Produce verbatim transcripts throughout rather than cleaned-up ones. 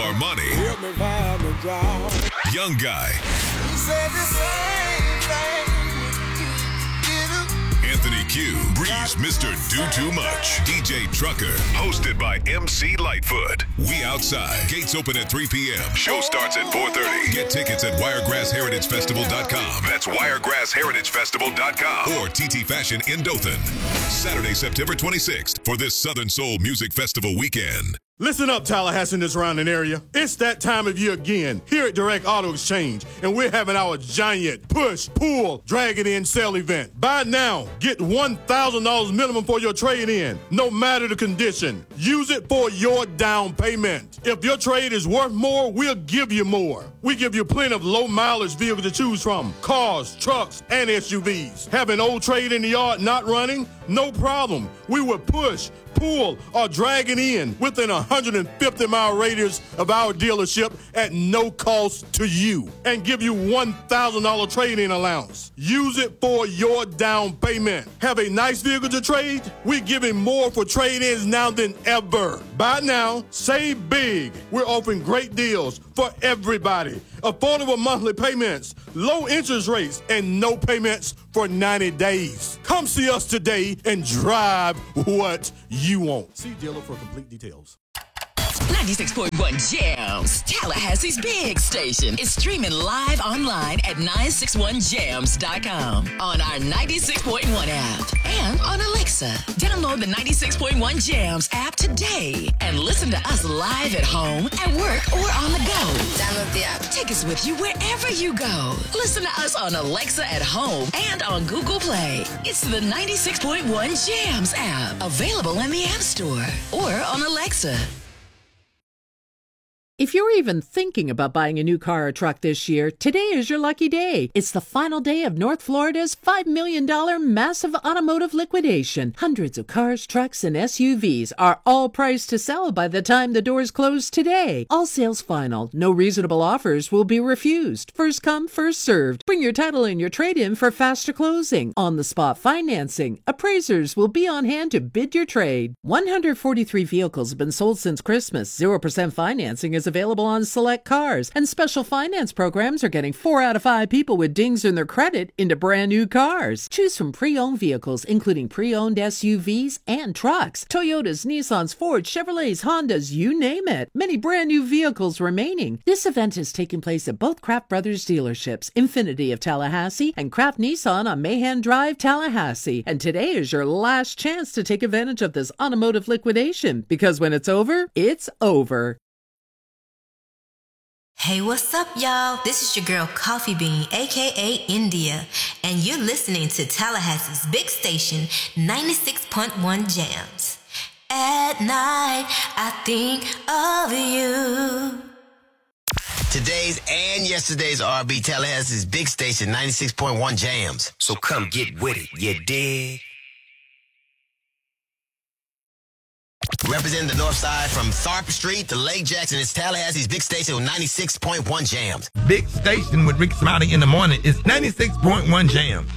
Armani. Young Guy. He said the same thing. Anthony Q. Breeze, Mister Do Too Much. D J Trucker. Hosted by M C Lightfoot. We Outside. Gates open at three p.m. Show starts at four thirty. Get tickets at wiregrass heritage festival dot com. That's wiregrass heritage festival dot com. Or T T Fashion in Dothan. Saturday, September twenty-sixth for this Southern Soul Music Festival weekend. Listen up, Tallahassee and the surrounding area. It's that time of year again here at Direct Auto Exchange, and we're having our giant push, pull, drag it in sale event. Buy now, get one thousand dollars minimum for your trade-in, no matter the condition. Use it for your down payment. If your trade is worth more, we'll give you more. We give you plenty of low-mileage vehicles to choose from, cars, trucks, and S U Vs. Have an old trade in the yard not running? No problem. We will push, pull, or drag it in within a one hundred fifty mile radius of our dealership at no cost to you and give you one thousand dollars trade-in allowance. Use it for your down payment. Have a nice vehicle to trade? We're giving more for trade-ins now than ever. Buy now, save big. We're offering great deals for everybody. Affordable monthly payments, low interest rates, and no payments for ninety days. Come see us today and drive what you want. See dealer for complete details. ninety-six point one Jams, Tallahassee's big station, is streaming live online at nine six one jams dot com, on our ninety-six point one app, and on Alexa. Download the ninety-six point one Jams app today and listen to us live at home, at work, or on the go. Download the app. Take us with you wherever you go. Listen to us on Alexa at home and on Google Play. It's the ninety-six point one Jams app, available in the App Store or on Alexa. If you're even thinking about buying a new car or truck this year, today is your lucky day. It's the final day of North Florida's five million dollars massive automotive liquidation. Hundreds of cars, trucks, and S U Vs are all priced to sell by the time the doors close today. All sales final. No reasonable offers will be refused. First come, first served. Bring your title and your trade-in for faster closing. On-the-spot financing. Appraisers will be on hand to bid your trade. one hundred forty-three vehicles have been sold since Christmas. zero percent financing is available on select cars, and special finance programs are getting four out of five people with dings in their credit into brand new cars. Choose from pre-owned vehicles, including pre-owned S U Vs and trucks. Toyotas, Nissans, Fords, Chevrolets, Hondas, you name it. Many brand new vehicles remaining. This event is taking place at both Kraft Brothers dealerships, Infinity of Tallahassee and Kraft Nissan on Mahan Drive, Tallahassee. And today is your last chance to take advantage of this automotive liquidation, because when it's over, it's over. Hey, what's up, y'all? This is your girl Coffee Bean, aka India, and you're listening to Tallahassee's big station, ninety-six point one Jams. At night, I think of you. Today's and yesterday's R and B, Tallahassee's big station, ninety-six point one Jams. So come get with it, you dig? Representing the north side from Tharp Street to Lake Jackson, it's Tallahassee's big station with ninety-six point one Jams. Big station with Rick Smiley in the morning is ninety-six point one Jams.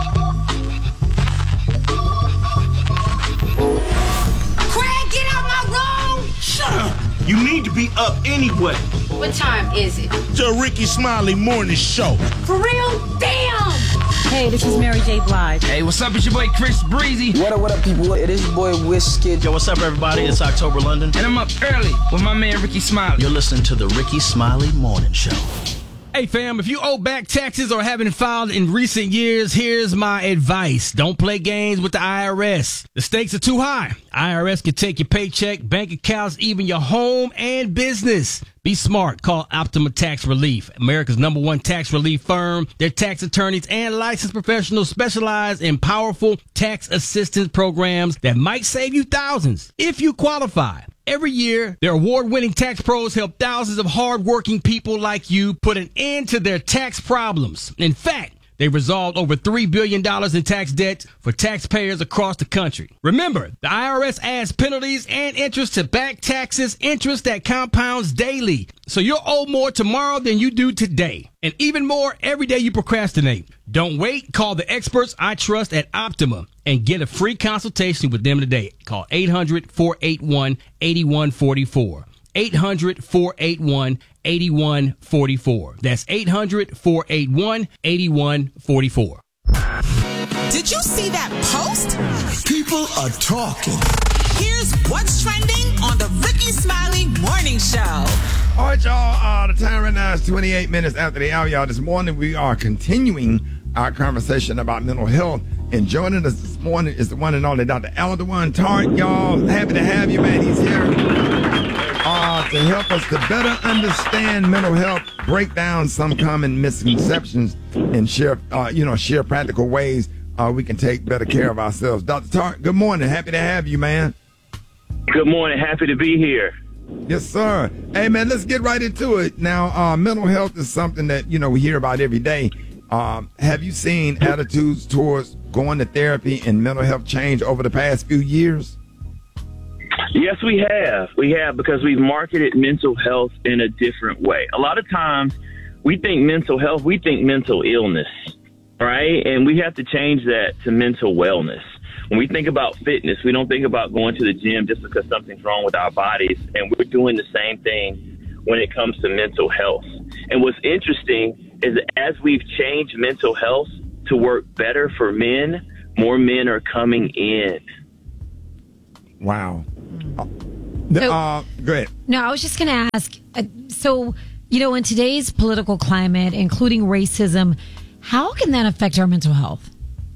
Craig, get out my room! Shut up! You need to be up anyway. What time is it? The Ricky Smiley Morning Show. For real? Damn! Hey, this is Mary J. Blige. Hey, what's up? It's your boy Chris Breezy. What up, what up, people? It is your boy Wizkid. Yo, what's up, everybody? It's October London. And I'm up early with my man Ricky Smiley. You're listening to the Ricky Smiley Morning Show. Hey, fam, if you owe back taxes or haven't filed in recent years, here's my advice. Don't play games with the I R S. The stakes are too high. I R S can take your paycheck, bank accounts, even your home and business. Be smart. Call Optima Tax Relief, America's number one tax relief firm. Their tax attorneys and licensed professionals specialize in powerful tax assistance programs that might save you thousands if you qualify. Every year, their award-winning tax pros help thousands of hard-working people like you put an end to their tax problems. In fact, they resolved over three billion dollars in tax debt for taxpayers across the country. Remember, the I R S adds penalties and interest to back taxes, interest that compounds daily. So you'll owe more tomorrow than you do today. And even more every day you procrastinate. Don't wait. Call the experts I trust at Optima and get a free consultation with them today. Call eight hundred, four eight one, eight one four four. eight hundred, four eight one, eight one four four. That's eight hundred, four eight one, eight one four four. Did you see that post? People are talking. Here's what's trending on the Ricky Smiley Morning Show. All right, y'all. Uh, the time right now is twenty-eight minutes after the hour, y'all. This morning we are continuing our conversation about mental health. And joining us this morning is the one and only Doctor Aldewan Tart, y'all. Happy to have you, man. He's here uh, to help us to better understand mental health, break down some common misconceptions, and share, uh, you know, share practical ways uh, we can take better care of ourselves. Doctor Tart, good morning. Happy to have you, man. Good morning. Happy to be here. Yes, sir. Hey, man, let's get right into it. Now, uh, mental health is something that, you know, we hear about every day. Um, have you seen attitudes towards going to therapy and mental health change over the past few years? Yes, we have. We have, because we've marketed mental health in a different way. A lot of times we think mental health, we think mental illness, right? And we have to change that to mental wellness. When we think about fitness, we don't think about going to the gym just because something's wrong with our bodies. And we're doing the same thing when it comes to mental health. And what's interesting is that as we've changed mental health to work better for men, more men are coming in. Wow. So, uh, go ahead. No, I was just going to ask, uh, so, you know, in today's political climate, including racism, how can that affect our mental health?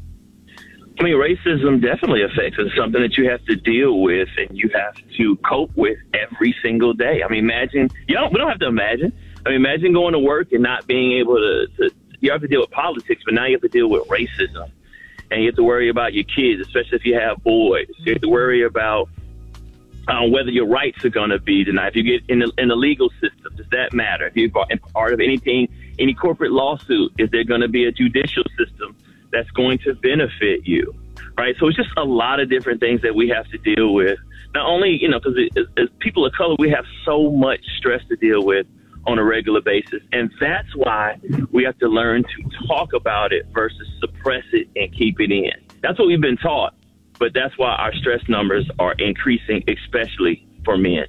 I mean, racism definitely affects us. It's something that you have to deal with and you have to cope with every single day. I mean, imagine, you don't, we don't have to imagine. I mean, imagine going to work and not being able to, to, you have to deal with politics, but now you have to deal with racism. And you have to worry about your kids, especially if you have boys. You have to worry about uh, whether your rights are going to be denied. If you get in the, in the legal system, does that matter? If you're part of anything, any corporate lawsuit, is there going to be a judicial system that's going to benefit you, right? So it's just a lot of different things that we have to deal with. Not only, you know, because as, as people of color, we have so much stress to deal with on a regular basis. And that's why we have to learn to talk about it versus suppress it and keep it in. That's what we've been taught, but that's why our stress numbers are increasing, especially for men.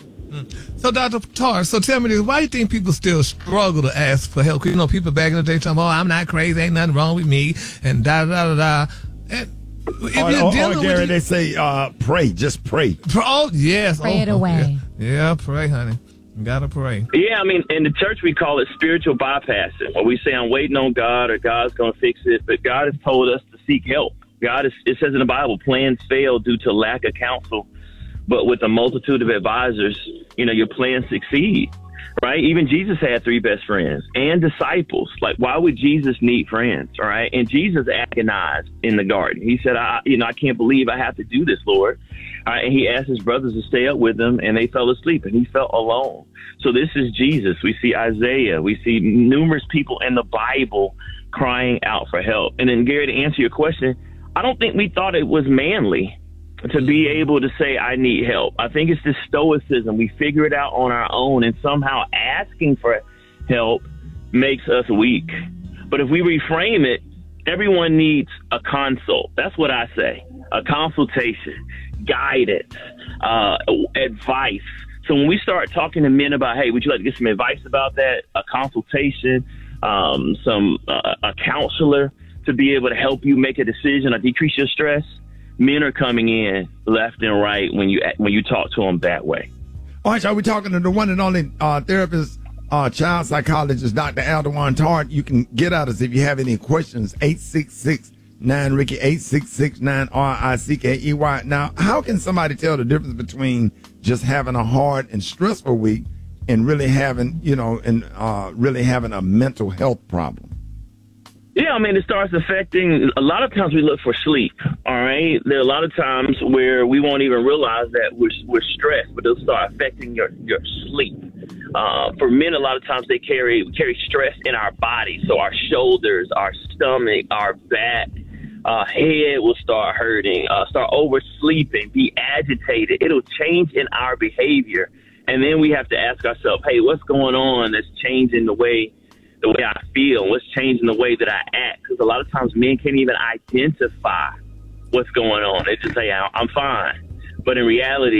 So, Doctor Tart, so tell me this, why do you think people still struggle to ask for help? You know, people back in the day talking, oh, I'm not crazy, ain't nothing wrong with me, and da-da-da-da-da. And if or, you're or, dealing or Gary, with, they say, uh, pray, just pray. Oh, yes. Pray oh, it away. Yeah. yeah, pray, honey. You gotta pray. Yeah, I mean, in the church, we call it spiritual bypassing, where we say, I'm waiting on God or God's going to fix it. But God has told us to seek help. God is, it says in the Bible, plans fail due to lack of counsel. But with a multitude of advisors, you know, your plans succeed, right? Even Jesus had three best friends and disciples. Like, why would Jesus need friends, all right? And Jesus agonized in the garden. He said, I, you know, I can't believe I have to do this, Lord. All right, and he asked his brothers to stay up with him, and they fell asleep, and he felt alone. So this is Jesus. We see Isaiah. We see numerous people in the Bible crying out for help. And then, Gary, to answer your question, I don't think we thought it was manly to be able to say, I need help. I think it's this stoicism. We figure it out on our own, and somehow asking for help makes us weak. But if we reframe it, everyone needs a consult. That's what I say. A consultation, guidance, uh, advice. So when we start talking to men about, hey, would you like to get some advice about that? A consultation, um, some uh, a counselor to be able to help you make a decision or decrease your stress. Men are coming in left and right when you when you talk to them that way. All right, y'all, we're talking to the one and only uh, therapist, uh, child psychologist, Doctor Aldewan Tart. You can get at us if you have any questions. eight six six, nine Ricky, eight six six, nine R I C K E Y. Now, how can somebody tell the difference between just having a hard and stressful week and really having, you know, and uh, really having a mental health problem? Yeah, I mean, it starts affecting, a lot of times we look for sleep, all right? There are a lot of times where we won't even realize that we're, we're stressed, but it'll start affecting your, your sleep. Uh, for men, a lot of times they carry carry stress in our body. So our shoulders, our stomach, our back, uh, head will start hurting, uh, start oversleeping, be agitated. It'll change in our behavior. And then we have to ask ourselves, hey, what's going on that's changing the way the way I feel, what's changing the way that I act? Because a lot of times men can't even identify what's going on. They just say, I'm fine. But in reality,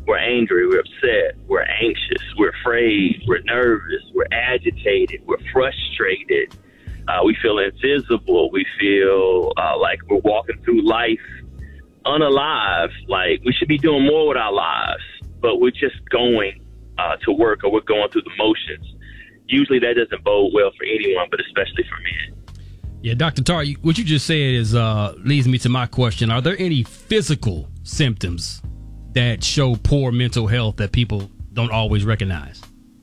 We're angry, we're upset, we're anxious, we're afraid, we're nervous, we're agitated, we're frustrated. Uh, we feel invisible. We feel uh, like we're walking through life unalive. Like we should be doing more with our lives, but we're just going uh, to work or we're going through the motions. Usually that doesn't bode well for anyone, but especially for men. Yeah, Doctor Tar, what you just said is uh, leads me to my question. Are there any physical symptoms that show poor mental health that people don't always recognize?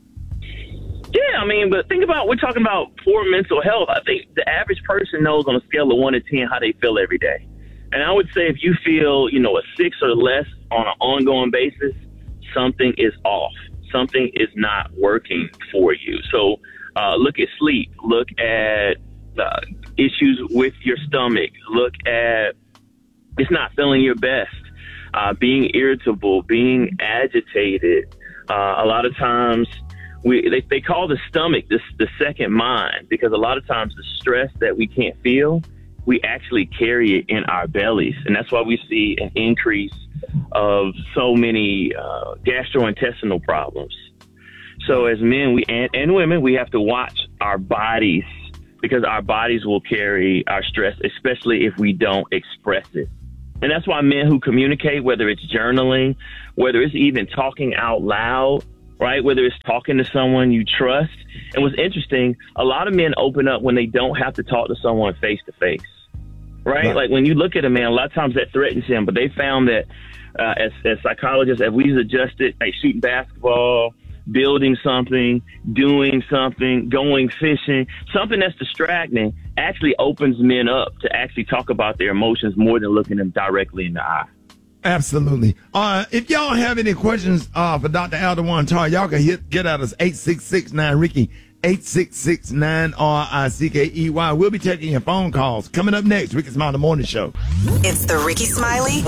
Yeah, I mean, but think about, we're talking about poor mental health. I think the average person knows on a scale of one to ten how they feel every day. And I would say if you feel, you know, a six or less on an ongoing basis, something is off. Something is not working for you. So uh, look at sleep. Look at uh, issues with your stomach. Look at it's not feeling your best. Uh, being irritable, being agitated. Uh, a lot of times we they, they call the stomach this the second mind, because a lot of times the stress that we can't feel, we actually carry it in our bellies. And that's why we see an increase of so many uh, gastrointestinal problems. So as men we and, and women, we have to watch our bodies, because our bodies will carry our stress, especially if we don't express it. And that's why men who communicate, whether it's journaling, whether it's even talking out loud, right? Whether it's talking to someone you trust. And what's interesting, a lot of men open up when they don't have to talk to someone face to face, right? right? Like when you look at a man, a lot of times that threatens him, but they found that uh, as, as psychologists, as we've adjusted, like shooting basketball, building something, doing something, going fishing, something that's distracting actually opens men up to actually talk about their emotions more than looking them directly in the eye. Absolutely. Uh, if y'all have any questions uh, for Doctor Aldewan Tar, y'all can hit, get at us eight six six nine Ricky, eight six six nine R I C K E Y. We'll be taking your phone calls. Coming up next, Ricky Smiley Morning Show. It's the Ricky Smiley.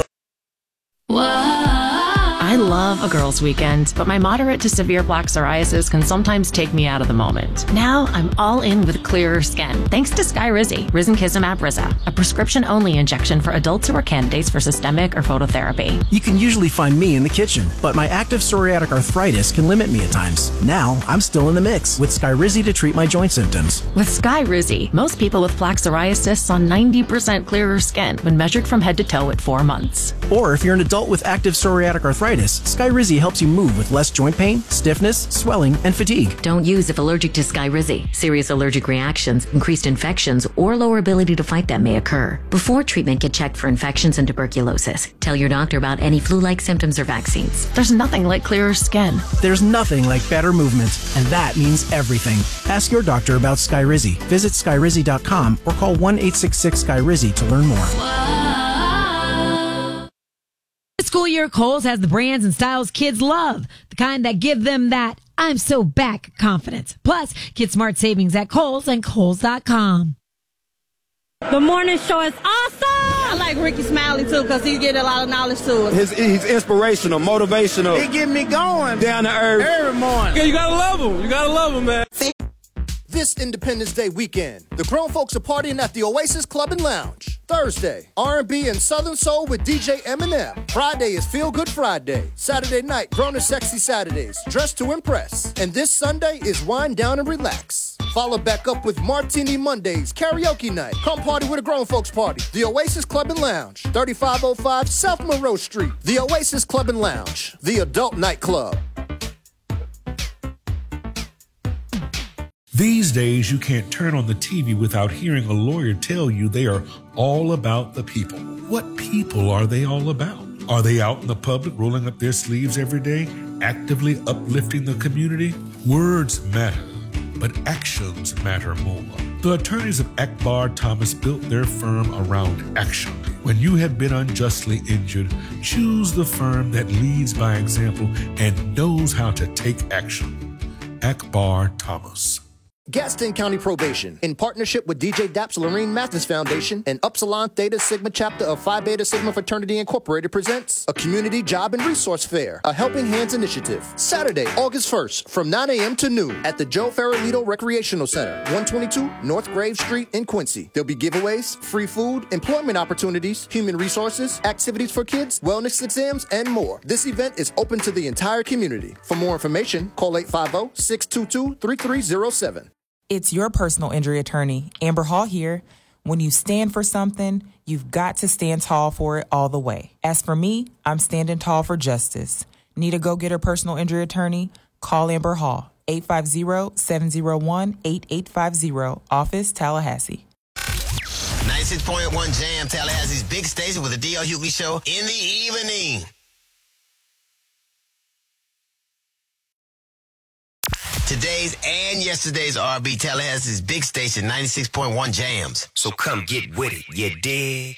I love a girls' weekend, but my moderate to severe plaque psoriasis can sometimes take me out of the moment. Now I'm all in with clearer skin, thanks to Skyrizi, Risankizumab Riza, a prescription-only injection for adults who are candidates for systemic or phototherapy. You can usually find me in the kitchen, but my active psoriatic arthritis can limit me at times. Now I'm still in the mix with Skyrizi to treat my joint symptoms. With Skyrizi, most people with plaque psoriasis saw ninety percent clearer skin when measured from head to toe at four months. Or if you're an adult with active psoriatic arthritis, Skyrizi helps you move with less joint pain, stiffness, swelling, and fatigue. Don't use if allergic to Skyrizi. Serious allergic reactions, increased infections, or lower ability to fight them may occur. Before treatment, get checked for infections and tuberculosis. Tell your doctor about any flu-like symptoms or vaccines. There's nothing like clearer skin. There's nothing like better movement, and that means everything. Ask your doctor about Skyrizi. Visit Skyrizi dot com or call one eight six six Skyrizi to learn more. This school year, Kohl's has the brands and styles kids love, the kind that give them that I'm so back confidence. Plus, get smart savings at Kohl's and Kohl's dot com. The morning show is awesome. I like Ricky Smiley too, because he's getting a lot of knowledge to us. His, he's inspirational, motivational. He get me going down to earth every morning. Yeah, you gotta love him. You gotta love him, man. This Independence Day weekend, the grown folks are partying at the Oasis Club and Lounge. Thursday, R and B and Southern Soul with D J Eminem. Friday is Feel Good Friday. Saturday night, Grown and Sexy Saturdays, Dress to Impress. And this Sunday is Wind Down and Relax. Follow back up with Martini Mondays, karaoke night. Come party with a grown folks party. The Oasis Club and Lounge, thirty-five oh five South Monroe Street. The Oasis Club and Lounge, the adult nightclub. These days, you can't turn on the T V without hearing a lawyer tell you they are all about the people. What people are they all about? Are they out in the public rolling up their sleeves every day, actively uplifting the community? Words matter, but actions matter more. The attorneys of Akbar Thomas built their firm around action. When you have been unjustly injured, choose the firm that leads by example and knows how to take action. Akbar Thomas. Gaston County Probation, in partnership with D J Daps Lorene Mathis Foundation and Upsilon Theta Sigma chapter of Phi Beta Sigma Fraternity Incorporated, presents a community job and resource fair, a Helping Hands initiative. Saturday, August first, from nine a.m. to noon at the Joe Farolito Recreational Center, one twenty-two North Grave Street in Quincy. There'll be giveaways, free food, employment opportunities, human resources, activities for kids, wellness exams, and more. This event is open to the entire community. For more information, call eight five zero, six two two, three three zero seven. It's your personal injury attorney, Amber Hall here. When you stand for something, you've got to stand tall for it all the way. As for me, I'm standing tall for justice. Need a go-getter personal injury attorney? Call Amber Hall, eight five zero, seven zero one, eight eight five zero, office Tallahassee. ninety-six point one Jam, Tallahassee's big station with the D L Hughley Show in the evening. Today's and yesterday's R and B, Tallahassee's big station, ninety-six point one Jams. So come get with it, you dig?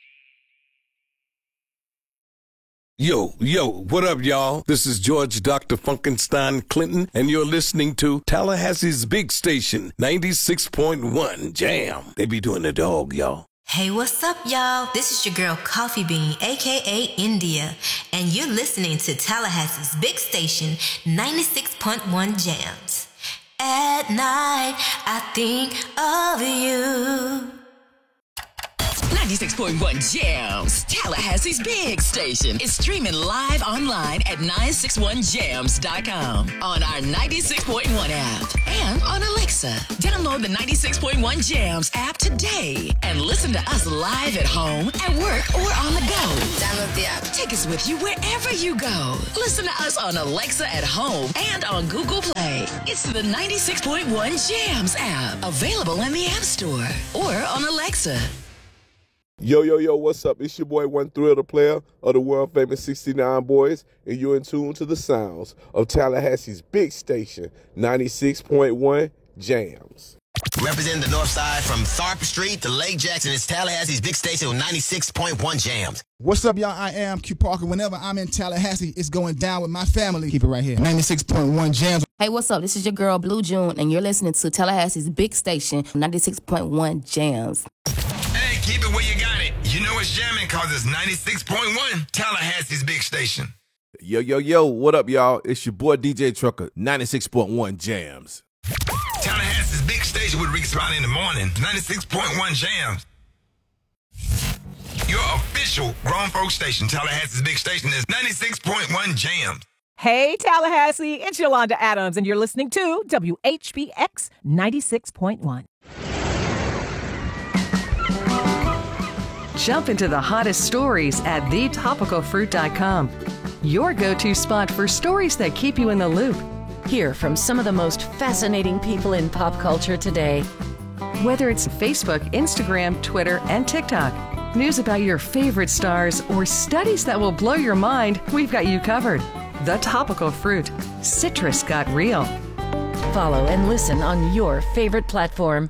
Yo, yo, what up, y'all? This is George Doctor Funkenstein Clinton, and you're listening to Tallahassee's big station, ninety-six point one Jam. They be doing the dog, y'all. Hey, what's up, y'all? This is your girl, Coffee Bean, a k a. India, and you're listening to Tallahassee's big station, ninety-six point one Jams. At night, I think of you. ninety-six point one Jams, Tallahassee's big station, is streaming live online at nine six one jams dot com, on our ninety-six point one app, and on Alexa. Download the ninety-six point one Jams app today and listen to us live at home, at work, or on the go. Download the app. Take us with you wherever you go. Listen to us on Alexa at home and on Google Play. It's the ninety-six point one Jams app, available in the App Store or on Alexa. Yo, yo, yo, what's up? It's your boy, One Thrill, the player of the world-famous sixty-nine Boys, and you're in tune to the sounds of Tallahassee's big station, ninety-six point one Jams. Representing the north side from Tharp Street to Lake Jackson, it's Tallahassee's big station with ninety-six point one Jams. What's up, y'all? I am Q Parker. Whenever I'm in Tallahassee, it's going down with my family. Keep it right here. ninety-six point one Jams. Hey, what's up? This is your girl, Blue June, and you're listening to Tallahassee's big station, ninety-six point one Jams. Hey, keep it where you got it. You know it's jamming because it's ninety-six point one Tallahassee's big station. Yo, yo, yo, what up, y'all? It's your boy, D J Trucker, ninety-six point one Jams. Tallahassee's big station with Ricky Smiley in the morning, ninety-six point one Jams. Your official grown folk station, Tallahassee's big station, is ninety-six point one Jams. Hey, Tallahassee, it's Yolanda Adams, and you're listening to W H B X ninety-six point one. Jump into the hottest stories at the topical fruit dot com. Your go-to spot for stories that keep you in the loop. Hear from some of the most fascinating people in pop culture today. Whether it's Facebook, Instagram, Twitter, and TikTok, news about your favorite stars, or studies that will blow your mind, we've got you covered. The Topical Fruit. Citrus got real. Follow and listen on your favorite platform.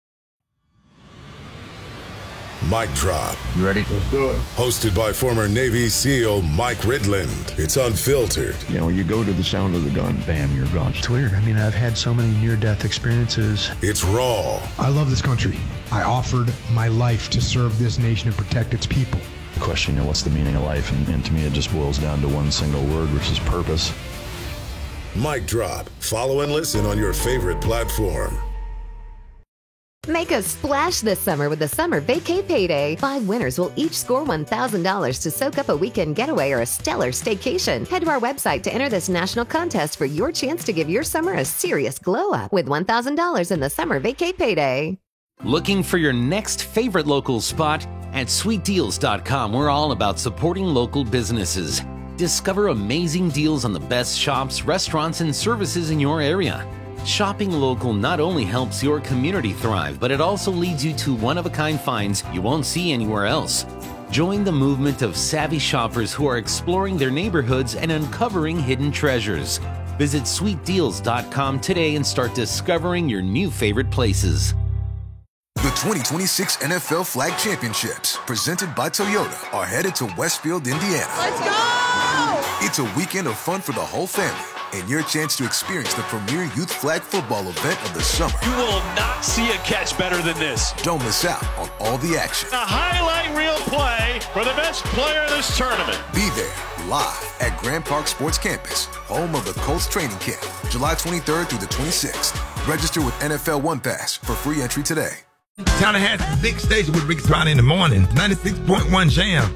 Mic Drop. You ready? Let's do it. Hosted by former Navy SEAL Mike Ridland. It's unfiltered. You know, you go to the sound of the gun, bam, you're gone. It's weird. I mean, I've had so many near-death experiences. It's raw. I love this country. I offered my life to serve this nation and protect its people. Question, you know, what's the meaning of life? And, and to me, it just boils down to one single word, which is purpose. Mic Drop. Follow and listen on your favorite platform. Make a splash this summer with the Summer Vacay Payday. Five winners will each score one thousand dollars to soak up a weekend getaway or a stellar staycation. Head to our website to enter this national contest for your chance to give your summer a serious glow up with one thousand dollars in the Summer Vacay Payday. Looking for your next favorite local spot? At sweet deals dot com, we're all about supporting local businesses. Discover amazing deals on the best shops, restaurants, and services in your area. Shopping local not only helps your community thrive, but it also leads you to one-of-a-kind finds you won't see anywhere else. Join the movement of savvy shoppers who are exploring their neighborhoods and uncovering hidden treasures. Visit sweet deals dot com today and start discovering your new favorite places. The twenty twenty-six N F L Flag Championships, presented by Toyota, are headed to Westfield, Indiana. Let's go! It's a weekend of fun for the whole family. and your chance to experience the premier youth flag football event of the summer. You will not see a catch better than this. Don't miss out on all the action. A highlight reel play for the best player of this tournament. Be there live at Grand Park Sports Campus, home of the Colts training camp, July twenty-third through the twenty-sixth. Register with N F L One Pass for free entry today. Tallahassee's Big Station with Ricky Smiley in the morning, ninety-six point one Jam.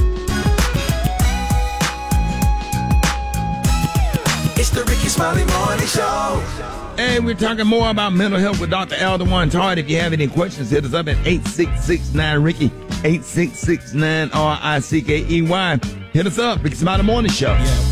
It's the Ricky Smiley Morning Show. And we're talking more about mental health with Doctor Elderwan Todd. If you have any questions, hit us up at eight six six nine Ricky, eight six six nine R I C K E Y. Hit us up, Ricky Smiley Morning Show. Yeah.